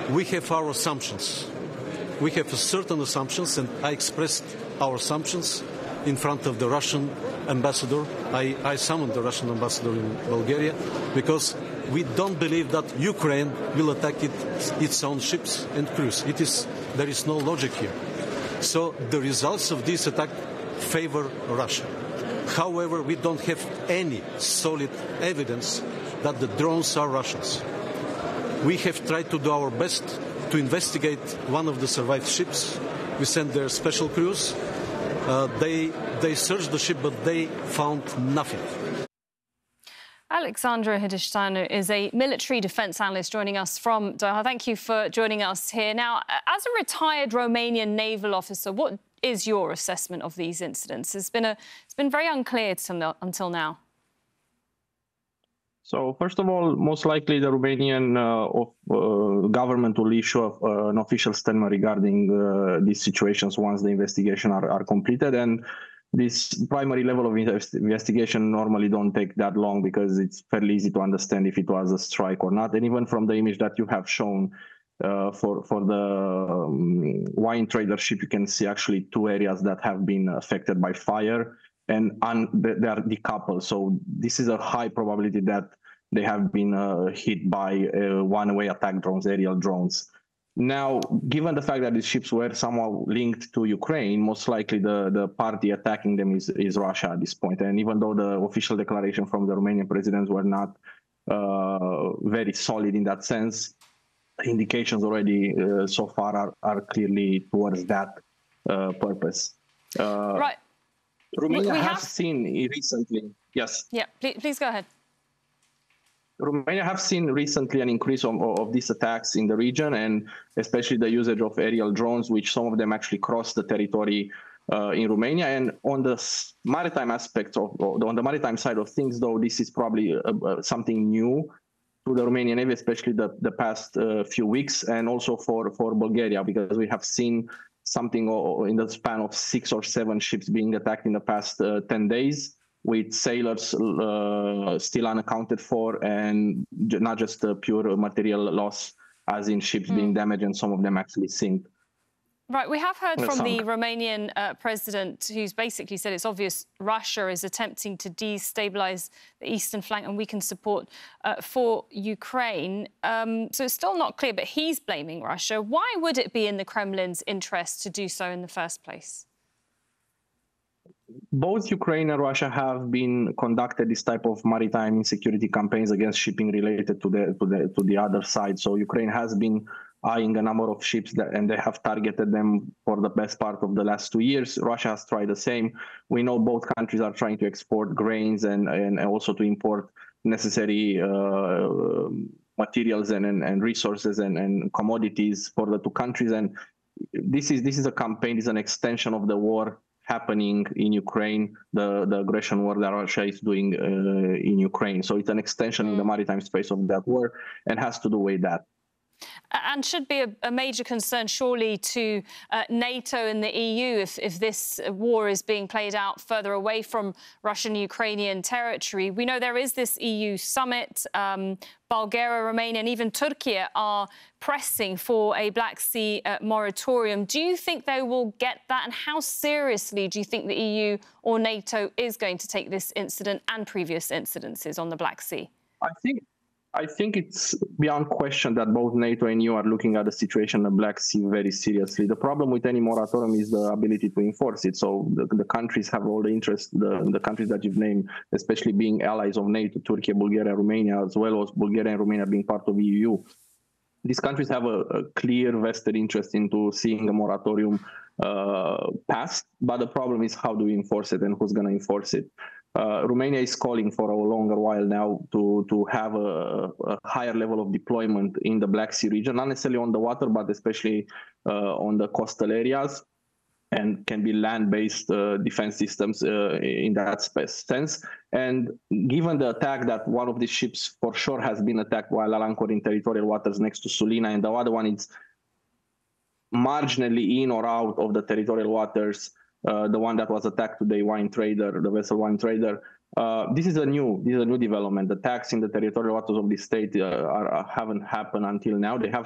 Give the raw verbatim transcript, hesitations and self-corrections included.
we have our assumptions. We have certain assumptions, and I expressed our assumptions in front of the Russian ambassador. I, I summoned the Russian ambassador in Bulgaria because we don't believe that Ukraine will attack it, its own ships and crews. It is, there is no logic here. So the results of this attack favor Russia. However, we don't have any solid evidence that the drones are Russians. We have tried to do our best to investigate one of the survived ships. We sent their special crews. Uh, they, they searched the ship, but they found nothing. Alexandru Hidashanu is a military defence analyst joining us from Doha. Thank you for joining us here. Now, as a retired Romanian naval officer, what is your assessment of these incidents? It's been, a, it's been very unclear until now. So, first of all, most likely the Romanian uh, of, uh, government will issue uh, an official statement regarding uh, these situations once the investigation are, are completed. And this primary level of investigation normally don't take that long because it's fairly easy to understand if it was a strike or not. And even from the image that you have shown uh, for, for the um, wine trader ship, you can see actually two areas that have been affected by fire. And un they are decoupled. So this is a high probability that they have been uh, hit by uh, one-way attack drones, aerial drones. Now, given the fact that these ships were somehow linked to Ukraine, most likely the, the party attacking them is, is Russia at this point. And even though the official declaration from the Romanian president were not uh, very solid in that sense, indications already uh, so far are, are clearly towards that uh, purpose. Uh, right. Romania we has have... seen recently, yes. Yeah, please, please go ahead. Romania have seen recently an increase of, of these attacks in the region, and especially the usage of aerial drones, which some of them actually cross the territory uh, in Romania. And on the maritime aspects of, on the maritime side of things, though, this is probably uh, uh, something new to the Romanian Navy, especially the, the past uh, few weeks, and also for, for Bulgaria, because we have seen something in the span of six or seven ships being attacked in the past uh, ten days, with sailors uh, still unaccounted for, and not just uh, pure material loss, as in ships mm. being damaged and some of them actually sink. Right, we have heard from the Romanian uh, president, who's basically said it's obvious Russia is attempting to destabilise the eastern flank and weaken support uh, for Ukraine. Um, so it's still not clear, but he's blaming Russia. Why would it be in the Kremlin's interest to do so in the first place? Both Ukraine and Russia have been conducted this type of maritime insecurity campaigns against shipping related to the to the to the other side. So Ukraine has been eyeing a number of ships that, and they have targeted them for the best part of the last two years. Russia has tried the same. We know both countries are trying to export grains and and also to import necessary uh, materials and, and and resources and and commodities for the two countries. And this is this is a campaign. This is an extension of the war happening in Ukraine, the, the aggression war that Russia is doing uh, in Ukraine. So it's an extension mm. in the maritime space of that war and has to do with that. And should be a, a major concern, surely, to uh, NATO and the E U if, if this war is being played out further away from Russian-Ukrainian territory. We know there is this E U summit. Um, Bulgaria, Romania and even Turkey are pressing for a Black Sea uh, moratorium. Do you think they will get that? And how seriously do you think the E U or NATO is going to take this incident and previous incidences on the Black Sea? I think... I think it's beyond question that both NATO and E U are looking at the situation in the Black Sea very seriously. The problem with any moratorium is the ability to enforce it. So the, the countries have all the interest, the, the countries that you've named, especially being allies of NATO, Turkey, Bulgaria, Romania, as well as Bulgaria and Romania being part of E U. These countries have a, a clear vested interest into seeing a moratorium uh, passed, but the problem is how do we enforce it and who's going to enforce it. Uh, Romania is calling for a longer while now to, to have a, a higher level of deployment in the Black Sea region, not necessarily on the water, but especially uh, on the coastal areas, and can be land-based uh, defense systems uh, in that sense. And given the attack that one of these ships for sure has been attacked while anchored in territorial waters next to Sulina, and the other one is marginally in or out of the territorial waters, Uh, the one that was attacked today, Wine Trader, the vessel Wine Trader. Uh, this is a new, this is a new development. The attacks in the territorial waters of the state uh, are, haven't happened until now. They have